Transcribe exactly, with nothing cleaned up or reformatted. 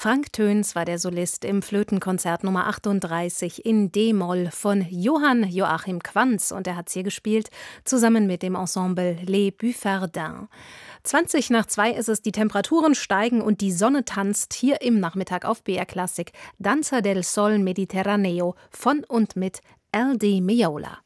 Frank Töns war der Solist im Flötenkonzert Nummer achtunddreißig in D-Moll von Johann Joachim Quanz, und er hat es hier gespielt, zusammen mit dem Ensemble Les Buffardins. zwanzig nach zwei ist es, die Temperaturen steigen und die Sonne tanzt hier im Nachmittag auf B R Klassik. Danza del Sol Mediterraneo von und mit L D Meola.